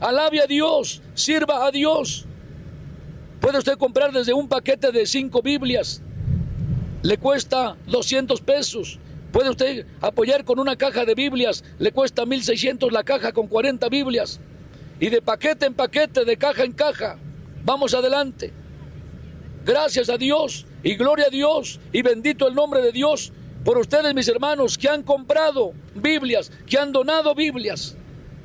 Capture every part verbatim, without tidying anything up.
alabe a Dios, sirva a Dios. Puede usted comprar desde un paquete de cinco Biblias, le cuesta doscientos pesos. Puede usted apoyar con una caja de Biblias, le cuesta mil seiscientos la caja con cuarenta Biblias. Y de paquete en paquete, de caja en caja, vamos adelante. Gracias a Dios y gloria a Dios y bendito el nombre de Dios por ustedes, mis hermanos, que han comprado Biblias, que han donado Biblias.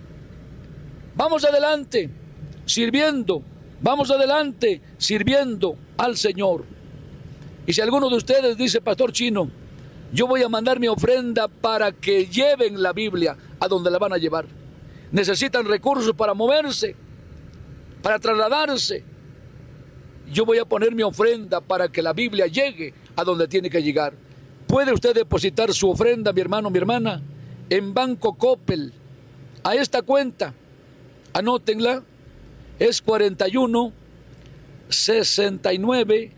Vamos adelante, sirviendo, vamos adelante, sirviendo al Señor. Y si alguno de ustedes dice, Pastor Chino, yo voy a mandar mi ofrenda para que lleven la Biblia a donde la van a llevar. Necesitan recursos para moverse, para trasladarse. Yo voy a poner mi ofrenda para que la Biblia llegue a donde tiene que llegar. Puede usted depositar su ofrenda, mi hermano, mi hermana, en Banco Coppel, a esta cuenta. Anótenla, es cuarenta y uno, sesenta y nueve,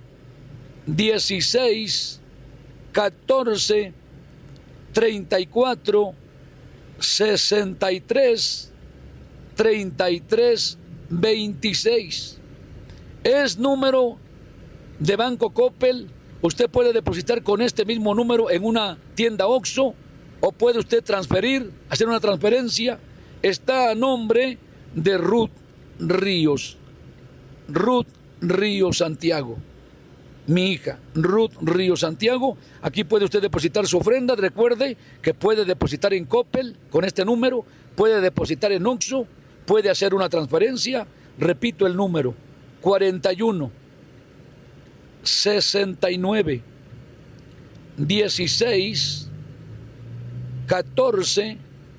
dieciséis, catorce, treinta y cuatro, sesenta y tres, treinta y tres, veintiséis. Es número de Banco Coppel. Usted puede depositar con este mismo número en una tienda Oxxo o puede usted transferir, hacer una transferencia. Está a nombre de Ruth Ríos. Ruth Ríos Santiago. Mi hija, Ruth Ríos Santiago. Aquí puede usted depositar su ofrenda. Recuerde que puede depositar en Coppel con este número, puede depositar en Oxxo, puede hacer una transferencia. Repito el número, cuarenta y uno, sesenta y nueve, dieciséis, catorce,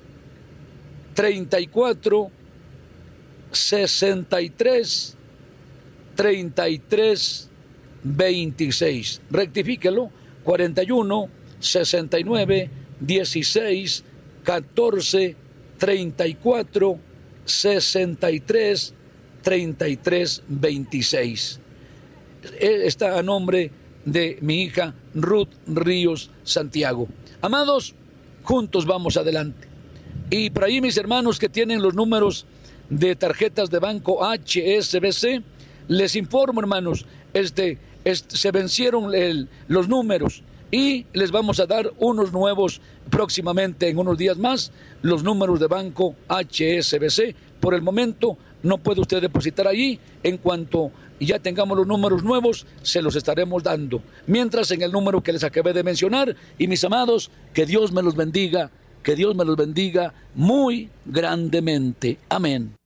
treinta y cuatro, sesenta y tres, treinta y tres, veintiséis. Rectifíquelo, cuarenta y uno, sesenta y nueve, dieciséis, catorce, treinta y cuatro, sesenta y tres, treinta y tres, veintiséis. Está a nombre de mi hija Ruth Ríos Santiago. Amados, juntos vamos adelante. Y por ahí mis hermanos que tienen los números de tarjetas de banco H S B C, les informo, hermanos, este, este se vencieron el, los números y les vamos a dar unos nuevos próximamente, en unos días más, los números de banco H S B C. Por el momento no puede usted depositar allí. En cuanto ya tengamos los números nuevos, se los estaremos dando. Mientras, en el número que les acabé de mencionar. Y mis amados, que Dios me los bendiga, que Dios me los bendiga muy grandemente. Amén.